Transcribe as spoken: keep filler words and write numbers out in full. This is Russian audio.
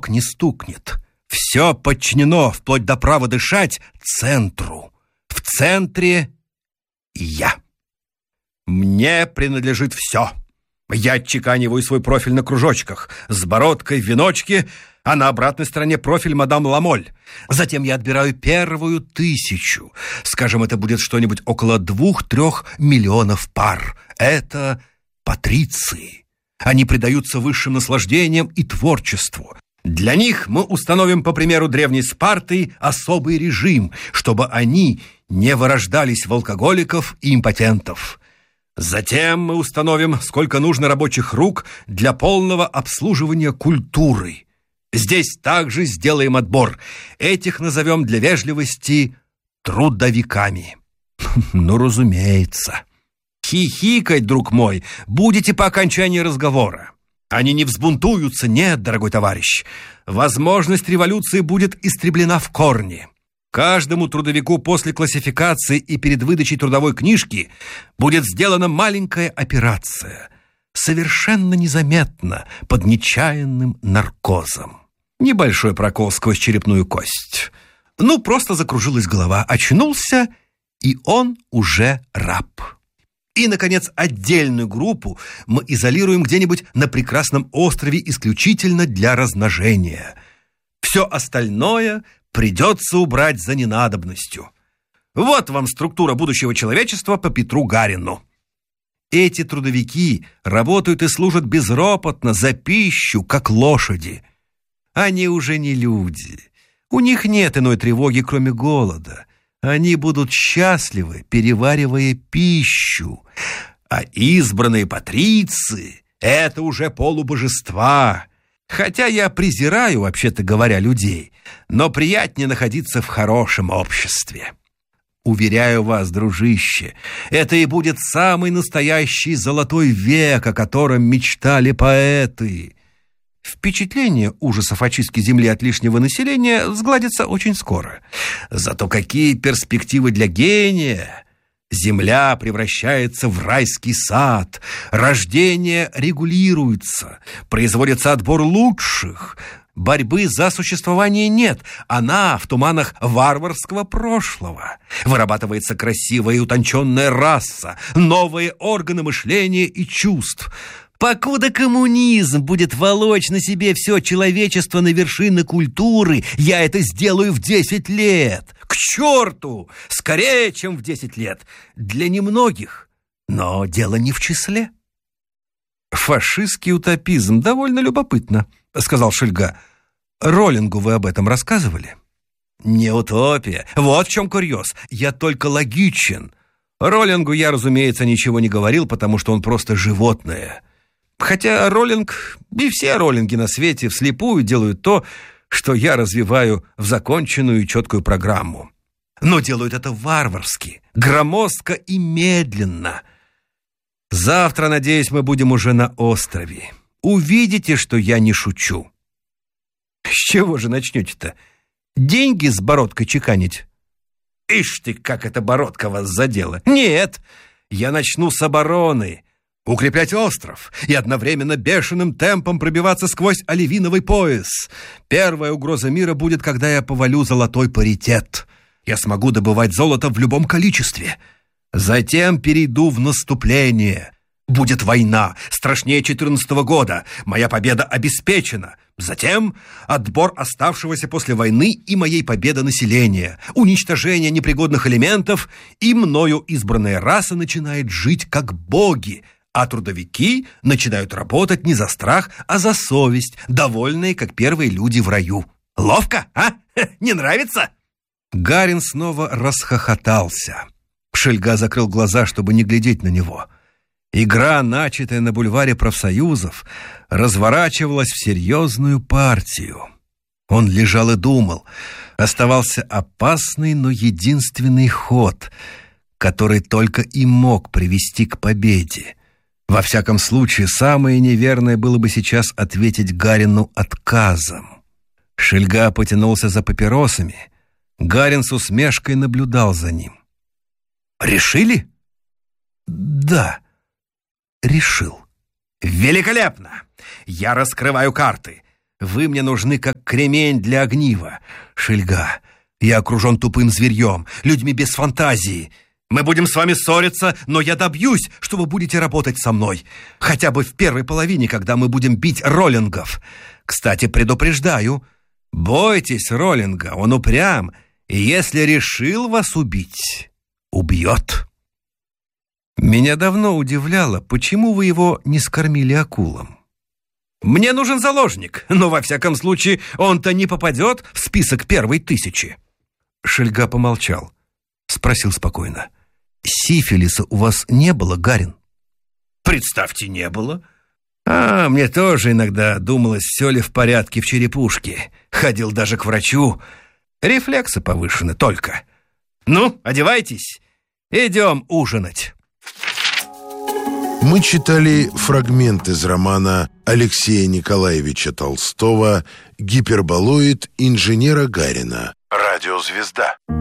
каблучок не стукнет. Все подчинено, вплоть до права дышать, центру. В центре я. Мне принадлежит все. Я отчеканиваю свой профиль на кружочках, с бородкой в веночке, а на обратной стороне профиль мадам Ламоль. Затем я отбираю первую тысячу. Скажем, это будет что-нибудь около двух-трех миллионов пар. Это патриции. Они предаются высшим наслаждениям и творчеству. Для них мы установим, по примеру древней Спарты, особый режим, чтобы они не вырождались в алкоголиков и импотентов. Затем мы установим, сколько нужно рабочих рук для полного обслуживания культуры. Здесь также сделаем отбор. Этих назовем для вежливости трудовиками. Ну, разумеется. Хихикать, друг мой, будете по окончании разговора. Они не взбунтуются, нет, дорогой товарищ. Возможность революции будет истреблена в корне. Каждому трудовику после классификации и перед выдачей трудовой книжки будет сделана маленькая операция, совершенно незаметно, под нечаянным наркозом. Небольшой прокол сквозь черепную кость. Ну, просто закружилась голова, очнулся, и он уже раб. И, наконец, отдельную группу мы изолируем где-нибудь на прекрасном острове исключительно для размножения. Все остальное придется убрать за ненадобностью. Вот вам структура будущего человечества по Петру Гарину. Эти трудовики работают и служат безропотно за пищу, как лошади. Они уже не люди. У них нет иной тревоги, кроме голода. Они будут счастливы, переваривая пищу. А избранные патриции — это уже полубожества. Хотя я презираю, вообще-то говоря, людей, но приятнее находиться в хорошем обществе. Уверяю вас, дружище, это и будет самый настоящий золотой век, о котором мечтали поэты. Впечатление ужасов очистки земли от лишнего населения сгладится очень скоро. Зато какие перспективы для гения! Земля превращается в райский сад, рождение регулируется, производится отбор лучших. Борьбы за существование нет, она в туманах варварского прошлого. Вырабатывается красивая и утонченная раса, новые органы мышления и чувств. Покуда коммунизм будет волочь на себе все человечество на вершины культуры, я это сделаю в десять лет. К черту! Скорее, чем в десять лет. Для немногих. Но дело не в числе. Фашистский утопизм довольно любопытно, сказал Шельга. Роллингу вы об этом рассказывали? Не утопия. Вот в чем курьез. Я только логичен. Роллингу я, разумеется, ничего не говорил, потому что он просто животное. Хотя Роллинг и все Роллинги на свете вслепую делают то, что я развиваю в законченную и четкую программу. Но делают это варварски, громоздко и медленно. Завтра, надеюсь, мы будем уже на острове. Увидите, что я не шучу. С чего же начнете-то? Деньги с бородкой чеканить? Ишь ты, как эта бородка вас задела. Нет, я начну с обороны. Укреплять остров и одновременно бешеным темпом пробиваться сквозь оливиновый пояс. Первая угроза мира будет, когда я повалю золотой паритет. Я смогу добывать золото в любом количестве. Затем перейду в наступление. Будет война, страшнее четырнадцатого года. Моя победа обеспечена. Затем отбор оставшегося после войны и моей победы населения, уничтожение непригодных элементов, и мною избранная раса начинает жить как боги, а трудовики начинают работать не за страх, а за совесть, довольные, как первые люди в раю. Ловко, а? Не нравится? Гарин снова расхохотался. Шельга закрыл глаза, чтобы не глядеть на него. Игра, начатая на бульваре профсоюзов, разворачивалась в серьезную партию. Он лежал и думал. Оставался опасный, но единственный ход, который только и мог привести к победе. Во всяком случае, самое неверное было бы сейчас ответить Гарину отказом. Шельга потянулся за папиросами. Гарин с усмешкой наблюдал за ним. «Решили?» «Да, решил». «Великолепно! Я раскрываю карты. Вы мне нужны, как кремень для огнива. Шельга, я окружен тупым зверьем, людьми без фантазии. Мы будем с вами ссориться, но я добьюсь, что вы будете работать со мной. Хотя бы в первой половине, когда мы будем бить Роллингов. Кстати, предупреждаю, бойтесь Роллинга, он упрям, и если решил вас убить, убьет. Меня давно удивляло, почему вы его не скормили акулам. Мне нужен заложник, но во всяком случае он-то не попадет в список первой тысячи. Шельга помолчал, спросил спокойно. Сифилиса у вас не было, Гарин? Представьте, не было. А, мне тоже иногда думалось, все ли в порядке в черепушке. Ходил даже к врачу. Рефлексы повышены только. Ну, одевайтесь, идем ужинать. Мы читали фрагмент из романа Алексея Николаевича Толстого «Гиперболоид» инженера Гарина. Радиозвезда.